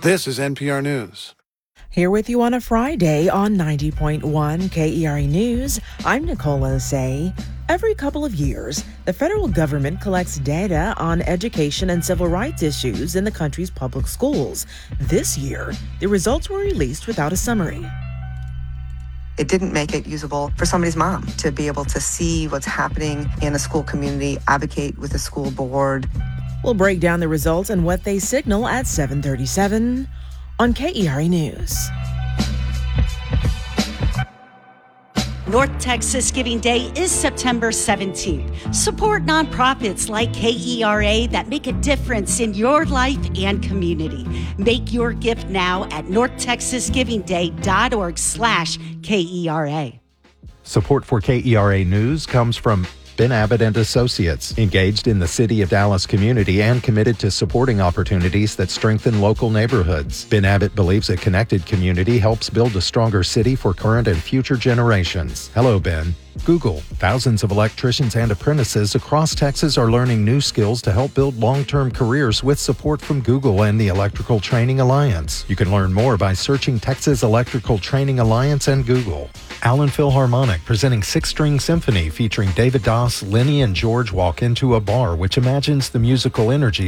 This is NPR News. Here with you on a Friday on 90.1 KERA News, I'm Nicole Osei. Every couple of years, the federal government collects data on education and civil rights issues in the country's public schools. This year, the results were released without a summary. It didn't make it usable for somebody's mom to be able to see what's happening in a school community, advocate with the school board. We'll break down the results and what they signal at 7:37 on KERA News. North Texas Giving Day is September 17th. Support nonprofits like KERA that make a difference in your life and community. Make your gift now at northtexasgivingday.org/KERA. Support for KERA News comes from Ben Abbott and Associates, engaged in the City of Dallas community and committed to supporting opportunities that strengthen local neighborhoods. Ben Abbott believes a connected community helps build a stronger city for current and future generations. Hello, Ben. Google. Thousands of electricians and apprentices across Texas are learning new skills to help build long-term careers with support from Google and the Electrical Training Alliance. You can learn more by searching Texas Electrical Training Alliance and Google. Allen Philharmonic presenting Six-String Symphony featuring David Doss, Lenny, and George walk into a bar, which imagines the musical energy